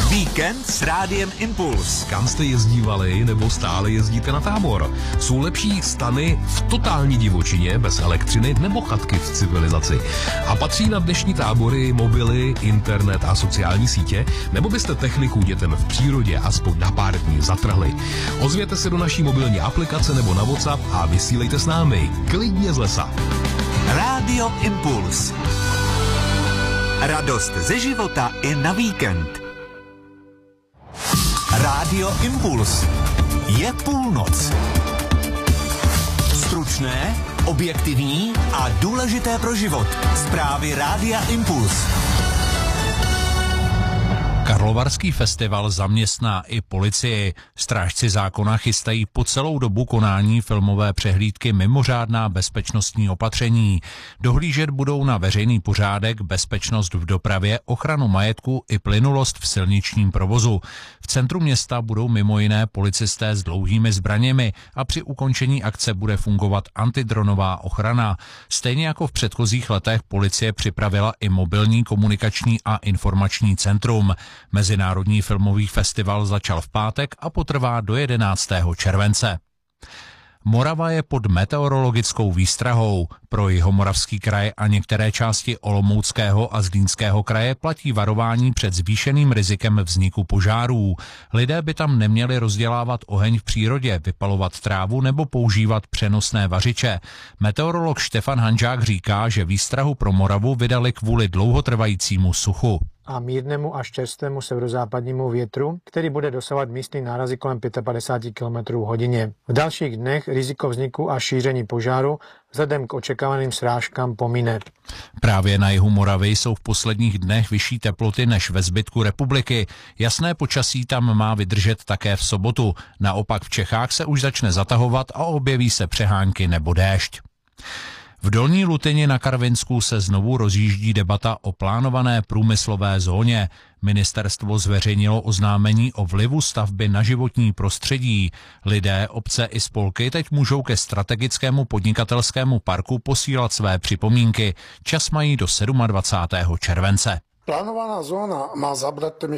Víkend s Rádiem Impuls. Kam jste jezdívali nebo stále jezdíte na tábor? Jsou lepší stany v totální divočině bez elektřiny nebo chatky v civilizaci? A patří na dnešní tábory mobily, internet a sociální sítě? Nebo byste techniku dětem v přírodě aspoň na pár dní zatrhli? Ozvěte se do naší mobilní aplikace nebo na WhatsApp a vysílejte s námi klidně z lesa. Rádio Impuls. Radost ze života i na víkend. Rádio Impuls. Je půlnoc. Stručné, objektivní a důležité pro život. Zprávy Rádia Impuls. Karlovarský festival zaměstná i policii. Strážci zákona chystají po celou dobu konání filmové přehlídky mimořádná bezpečnostní opatření. Dohlížet budou na veřejný pořádek, bezpečnost v dopravě, ochranu majetku i plynulost v silničním provozu. V centru města budou mimo jiné policisté s dlouhými zbraněmi a při ukončení akce bude fungovat antidronová ochrana. Stejně jako v předchozích letech policie připravila i mobilní komunikační a informační centrum. Mezinárodní filmový festival začal v pátek a potrvá do 11. července. Morava je pod meteorologickou výstrahou. Pro Jihomoravský kraj a některé části Olomouckého a Zlínského kraje platí varování před zvýšeným rizikem vzniku požárů. Lidé by tam neměli rozdělávat oheň v přírodě, vypalovat trávu nebo používat přenosné vařiče. Meteorolog Štefan Hanžák říká, že výstrahu pro Moravu vydali kvůli dlouhotrvajícímu suchu a mírnému až čerstvému severozápadnímu větru, který bude dosahovat místní nárazy kolem 55 km hodině. V dalších dnech riziko vzniku a šíření požáru vzhledem k očekávaným srážkám pomine. Právě na jihu Moravy jsou v posledních dnech vyšší teploty než ve zbytku republiky. Jasné počasí tam má vydržet také v sobotu. Naopak v Čechách se už začne zatahovat a objeví se přehánky nebo déšť. V Dolní Lutyni na Karvinsku se znovu rozjíždí debata o plánované průmyslové zóně. Ministerstvo zveřejnilo oznámení o vlivu stavby na životní prostředí. Lidé, obce i spolky teď můžou ke strategickému podnikatelskému parku posílat své připomínky. Čas mají do 27. července. Plánovaná zóna má zabrat